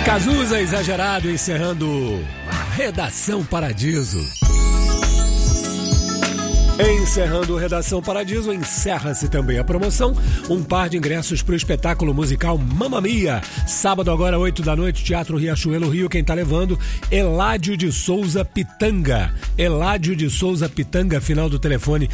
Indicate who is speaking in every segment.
Speaker 1: Cazuza Exagerado encerrando a Redação Paradiso. Encerrando o Redação Paradiso, encerra-se também a promoção. Um par de ingressos para o espetáculo musical Mamma Mia. Sábado agora, 8 da noite, Teatro Riachuelo, Rio. Quem tá levando? Eládio de Souza Pitanga. Eládio de Souza Pitanga, final do telefone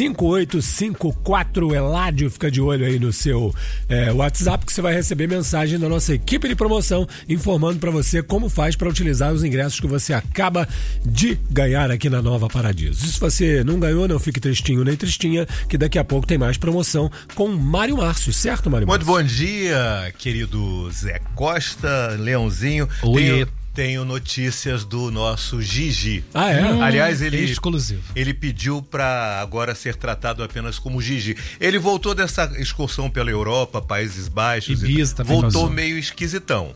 Speaker 1: 5854. Eládio, fica de olho aí no seu WhatsApp, que você vai receber mensagem da nossa equipe de promoção informando para você como faz para utilizar os ingressos que você acaba de ganhar aqui na Nova Paradiso. Se você não ganhou, não fique tristinho nem tristinha, que daqui a pouco tem mais promoção com Mário Márcio, certo, Mário Márcio?
Speaker 2: Muito bom dia, querido Zé Costa, Leãozinho.
Speaker 3: Oi.
Speaker 2: Tenho notícias do nosso Gigi.
Speaker 1: Ah, é?
Speaker 2: Aliás, ele
Speaker 3: exclusivo.
Speaker 2: Ele pediu para agora ser tratado apenas como Gigi. Ele voltou dessa excursão pela Europa, Países Baixos.
Speaker 3: Ibiza também
Speaker 2: voltou meio esquisitão.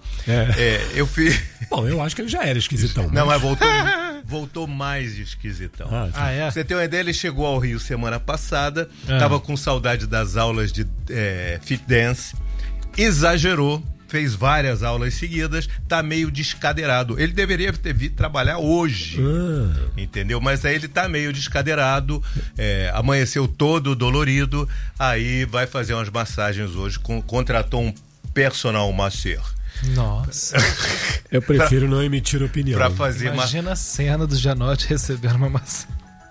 Speaker 2: Eu fiz...
Speaker 1: Bom, eu acho que ele já era esquisitão.
Speaker 2: Não, mas voltou mais esquisitão.
Speaker 3: É?
Speaker 2: Você tem uma ideia, ele chegou ao Rio semana passada, tava com saudade das aulas de fit dance, exagerou, fez várias aulas seguidas, tá meio descadeirado. Ele deveria ter vindo trabalhar hoje, entendeu? Mas aí ele tá meio descadeirado, amanheceu todo dolorido, aí vai fazer umas massagens hoje, contratou um personal masseur.
Speaker 3: Nossa.
Speaker 1: Eu prefiro não emitir opinião.
Speaker 2: Pra fazer
Speaker 3: Imagina a cena do Janote recebendo uma maçã.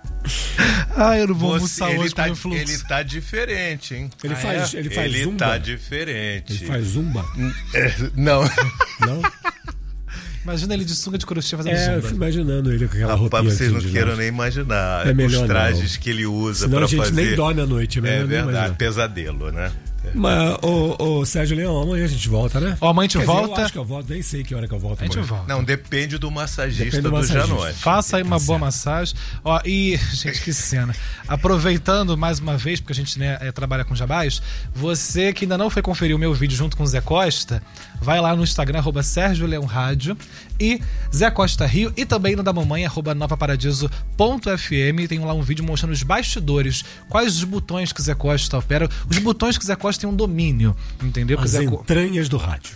Speaker 3: Eu não vou almoçar hoje com o fluxo.
Speaker 2: Ele tá diferente, hein?
Speaker 1: Ele faz zumba?
Speaker 2: Tá diferente.
Speaker 1: Ele faz zumba?
Speaker 2: Não.
Speaker 1: Não?
Speaker 3: Imagina ele de sunga de crochê fazendo zumba.
Speaker 1: Eu fico imaginando ele com aquela roupinha.
Speaker 2: Vocês não
Speaker 1: de
Speaker 2: queiram
Speaker 1: novo.
Speaker 2: nem imaginar
Speaker 1: melhor
Speaker 2: os trajes
Speaker 1: não.
Speaker 2: que ele usa
Speaker 1: Senão
Speaker 2: pra
Speaker 1: a gente
Speaker 2: fazer.
Speaker 1: nem dorme à noite, né?
Speaker 2: É verdade, pesadelo, né?
Speaker 1: Mas, Sérgio Leão, amanhã a gente volta, né?
Speaker 3: Amanhã a gente volta.
Speaker 1: Eu acho que eu volto, nem sei que hora que eu volto.
Speaker 3: A gente volta.
Speaker 2: Não, depende do massagista do
Speaker 1: massagista.
Speaker 2: Janote.
Speaker 3: Faça aí uma boa massagem. E, gente, que cena. Aproveitando mais uma vez, porque a gente trabalha com jabás, você que ainda não foi conferir o meu vídeo junto com o Zé Costa, vai lá no Instagram, @SérgioLeãoRádio e Zé Costa Rio, e também no da mamãe, @novaparadiso.fm. Tem lá um vídeo mostrando os bastidores, quais os botões que o Zé Costa opera. Os botões que o Zé Costa tem um domínio, entendeu?
Speaker 1: As entranhas do rádio.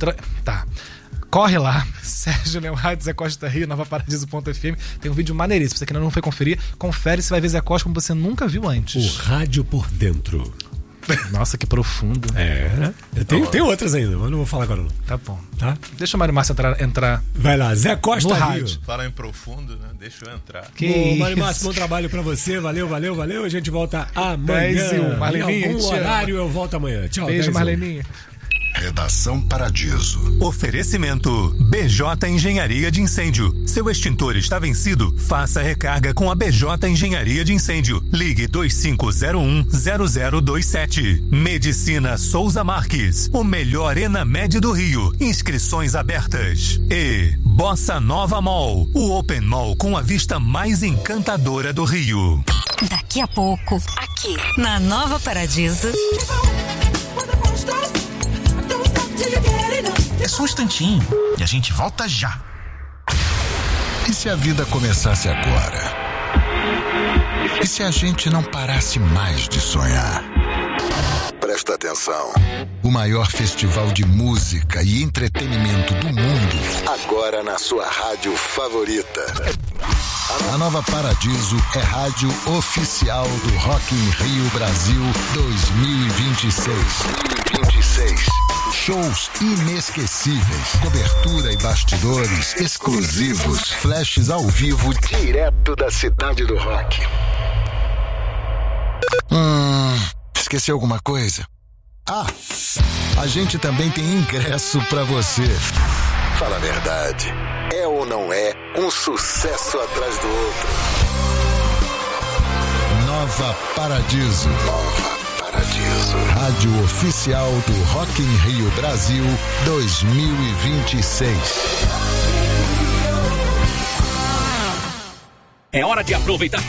Speaker 1: Tá.
Speaker 3: Corre lá, Sérgio Leão Rádio, Zé Costa Rio, novaparadiso.fm. Tem um vídeo maneiríssimo. Você que ainda não foi conferir, confere, você vai ver Zé Costa como você nunca viu antes.
Speaker 1: O rádio por dentro.
Speaker 3: Nossa, que profundo.
Speaker 1: Tem outras ainda, mas não vou falar agora não.
Speaker 3: Tá bom.
Speaker 1: Tá?
Speaker 3: Deixa o Mário Márcio entrar.
Speaker 1: Vai lá, Zé Costa
Speaker 3: no
Speaker 1: Rio.
Speaker 3: rádio.
Speaker 2: Fala em profundo, né? Deixa eu entrar.
Speaker 1: Mário Márcio, bom trabalho pra você. Valeu. A gente volta amanhã.
Speaker 3: 10h01. Marleninha,
Speaker 1: em algum horário eu volto amanhã. Tchau.
Speaker 3: Beijo, Marleninha.
Speaker 4: Redação Paradiso.
Speaker 5: Oferecimento BJ Engenharia de Incêndio. Seu extintor está vencido? Faça recarga com a BJ Engenharia de Incêndio. Ligue 2501-0027. Medicina Souza Marques. O melhor Enamed do Rio. Inscrições abertas. E Bossa Nova Mall. O Open Mall com a vista mais encantadora do Rio.
Speaker 6: Daqui a pouco, aqui na Nova Paradiso.
Speaker 4: É só um instantinho e a gente volta já. E se a vida começasse agora? E se a gente não parasse mais de sonhar? Presta atenção. O maior festival de música e entretenimento do mundo, agora na sua rádio favorita. A Nova Paradiso é rádio oficial do Rock in Rio Brasil 2026. Shows inesquecíveis, cobertura e bastidores exclusivos, flashes ao vivo direto da cidade do rock. Esqueci alguma coisa? A gente também tem ingresso pra você. Fala a verdade, é ou não é um sucesso atrás do outro? Nova Paradiso. Rádio oficial do Rock in Rio Brasil 2026.
Speaker 7: É hora de aproveitar